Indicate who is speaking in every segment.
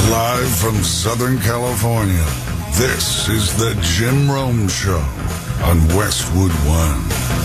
Speaker 1: Live from Southern California, this is the Jim Rome Show on Westwood One.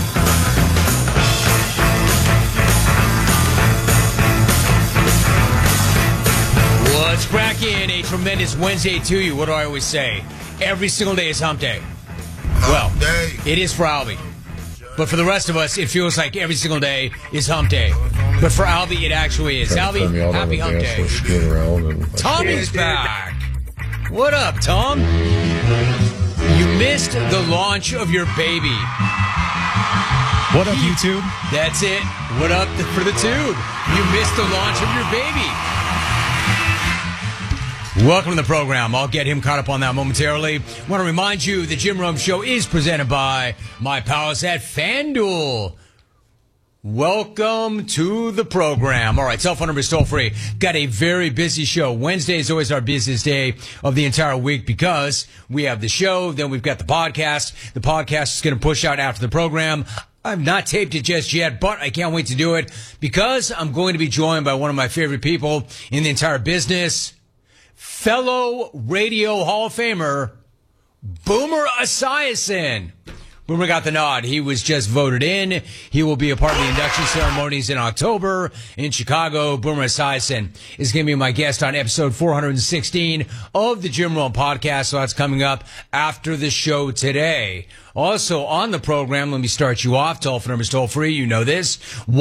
Speaker 2: What's cracking? A tremendous Wednesday to you. What do I always say? Every single day is hump day. Well, it is for Albie. But for the rest of us, it feels like every single day is hump day. But for Albie, it actually is. Albie, happy hump day. Tommy's back. What up, Tom? You missed the launch of your baby.
Speaker 3: What up, YouTube?
Speaker 2: That's it. What up for the tube? You missed the launch of your baby. Welcome to the program. I'll get him caught up on that momentarily. I want to remind you the Jim Rome Show is presented by my pals at FanDuel. Welcome to the program. All right, cell phone number is toll free. Got a very busy show. Wednesday is always our busiest day of the entire week because we have the show, then we've got the podcast. The podcast is going to push out after the program. I've not taped it just yet, but I can't wait to do it because I'm going to be joined by one of my favorite people in the entire business. Fellow Radio Hall of Famer, Boomer Esiason. Boomer got the nod. He was just voted in. He will be a part of the induction ceremonies in October in Chicago. Boomer Esiason is going to be my guest on episode 416 of the Jim Rome podcast. So that's coming up after the show today. Also on the program, let me start you off. Telephone number is toll free. You know this.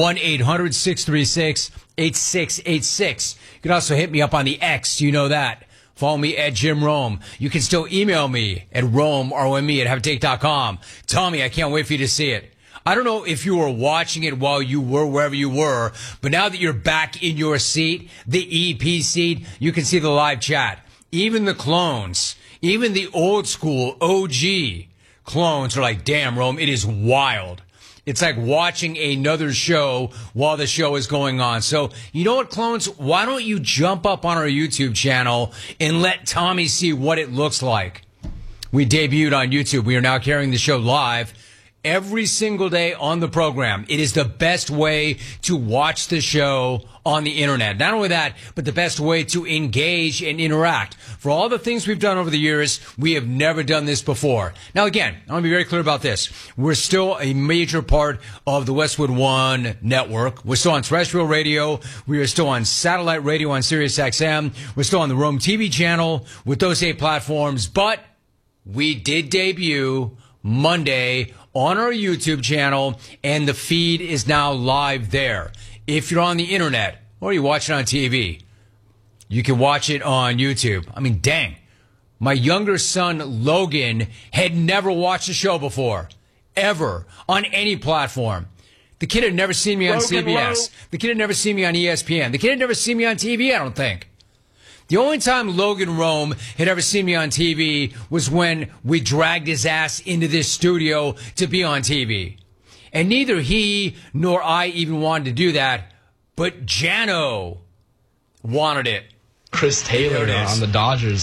Speaker 2: 1-800-636-8686. You can also hit me up on the X. You know that. Follow me at Jim Rome. You can still email me at Rome, R-O-M-E, at haveatake.com. Tommy, I can't wait for you to see it. I don't know if you were watching it while you were wherever you were, but now that you're back in your seat, the EP seat, you can see the live chat. Even the clones, even the old school OG clones are like, damn, Rome, it is wild. It's like watching another show while the show is going on. So, you know what, clones? Why don't you jump up on our YouTube channel and let Tommy see what it looks like? We debuted on YouTube. We are now carrying the show live every single day on the program. It is the best way to watch the show on the internet. Not only that, but the best way to engage and interact. For all the things we've done over the years, we have never done this before. Now, again, I want to be very clear about this. We're still a major part of the Westwood One network. We're still on terrestrial radio. We are still on satellite radio on Sirius XM. We're still on the Rome TV channel with those 8 platforms. But we did debut Monday on our YouTube channel, and the feed is now live there. If you're on the internet or you watch it on TV, you can watch it on YouTube. I mean, dang. My younger son, Logan, had never watched the show before, ever, on any platform. The kid had never seen me on CBS. The kid had never seen me on ESPN. The kid had never seen me on TV, I don't think. The only time Logan Rome had ever seen me on TV was when we dragged his ass into this studio to be on TV. And neither he nor I even wanted to do that, but Jano wanted it.
Speaker 4: Chris Taylor on the Dodgers